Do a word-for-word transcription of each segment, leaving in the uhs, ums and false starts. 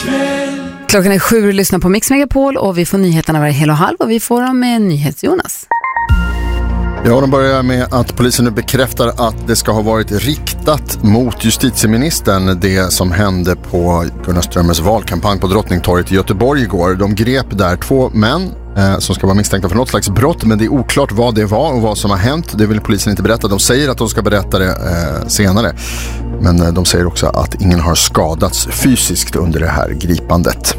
Klockan är sju och lyssnar på Mix Megapol och vi får nyheterna varje hel och halv och vi får dem med NyhetsJonas. Ja, de börjar med att polisen nu bekräftar att det ska ha varit riktat mot justitieministern det som hände på Gunnar Strömmers valkampanj på Drottningtorget i Göteborg igår. De grep där två män eh, som ska vara misstänkta för något slags brott, men det är oklart vad det var och vad som har hänt. Det vill polisen inte berätta. De säger att de ska berätta det eh, senare. Men eh, de säger också att ingen har skadats fysiskt under det här gripandet.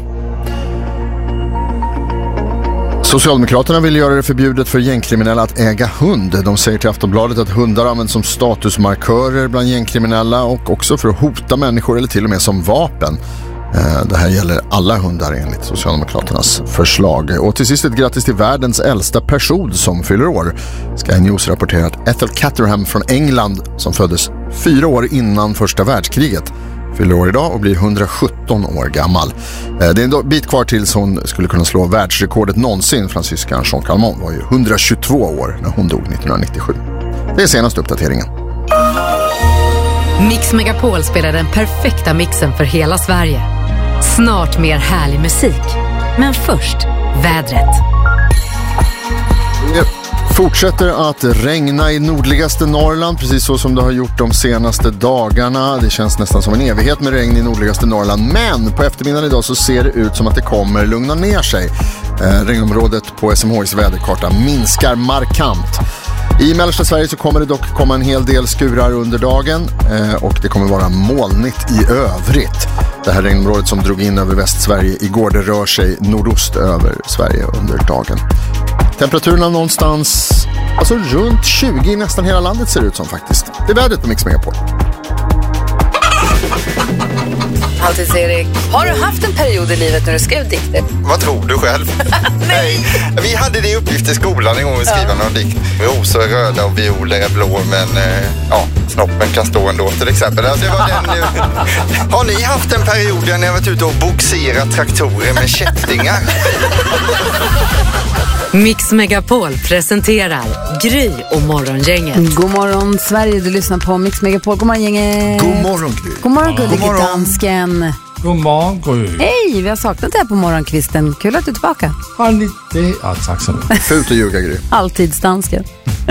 Socialdemokraterna vill göra det förbjudet för gängkriminella att äga hund. De säger till Aftonbladet att hundar används som statusmarkörer bland gängkriminella och också för att hota människor eller till och med som vapen. Det här gäller alla hundar enligt Socialdemokraternas förslag. Och till sist ett grattis till världens äldsta person som fyller år. Sky News rapporterar att Ethel Caterham från England som föddes fyra år innan första världskriget fyller år idag och blir hundrasjutton år gammal. Det är en bit kvar tills hon skulle kunna slå världsrekordet någonsin. Fransyskan Jean Calment var ju hundratjugotvå år när hon dog nittonhundranittiosju. Det är senaste uppdateringen. Mix Megapol spelar den perfekta mixen för hela Sverige. Snart mer härlig musik. Men först, vädret. Yep. Fortsätter att regna i nordligaste Norrland, precis så som det har gjort de senaste dagarna. Det känns nästan som en evighet med regn i nordligaste Norrland. Men på eftermiddagen idag så ser det ut som att det kommer lugna ner sig. Eh, regnområdet på S M H I:s väderkarta minskar markant. I mellersta Sverige så kommer det dock komma en hel del skurar under dagen eh, och det kommer vara molnigt i övrigt. Det här regnområdet som drog in över Västsverige igår, det rör sig nordost över Sverige under dagen. Temperaturerna någonstans, alltså runt tjugo i nästan hela landet ser det ut som faktiskt. Det är vädret på Mix Megapol. Alltid Erik, har du haft en period i livet när du skrev dikter? Vad tror du själv? Nej. Vi hade det i uppgift i skolan en gång att skriva ja. någon dikt. Rosor är röda och violer är blå, men eh, ja, snoppen kan stå ändå till exempel. Alltså, det var den, har ni haft en period där ni har varit ute och boxerat traktorer med kättingar? Mix Megapol presenterar Gry och Morgongänget. God morgon Sverige, du lyssnar på Mix Megapol. God morgon gänget. God morgon Gry. God morgon gullige dansken. God morgon Gry. Hej, vi har saknat det här på morgonkvisten. Kul att du är tillbaka. Har ni det? Ja, tack så mycket. Fult att ljuga Gry. Alltidsdansken.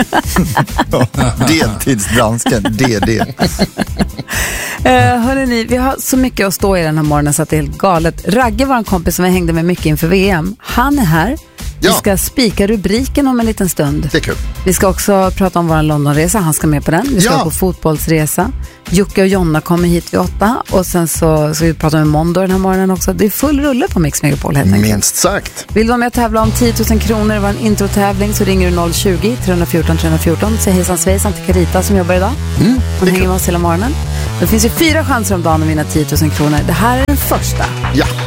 Deltidsdansken, D D. Uh, hörrni, vi har så mycket att stå i den här morgonen så att det är helt galet. Ragge var en kompis som vi hängde med mycket inför V M. Han är här. Vi Ja. ska spika rubriken om en liten stund. Det är kul. Vi ska också prata om vår Londonresa. Han ska med på den. Vi ska Ja. på fotbollsresa. Jocke och Jonna kommer hit vid åtta. Och sen så ska vi prata med Mondo den här morgonen också. Det är full rulle på Mix Megapol helt enkelt. Minst sagt. Vill du vara med och tävla om tio tusen kronor? Det var en introtävling, så ringer du noll tjugo, tre fjorton, tre fjorton. Säg hejsan svejsan till Carita som jobbar idag. Mm, Hon hänger med oss hela morgonen. Det finns ju fyra chanser om dagen att vinna tio tusen kronor. Det här är den första. Ja.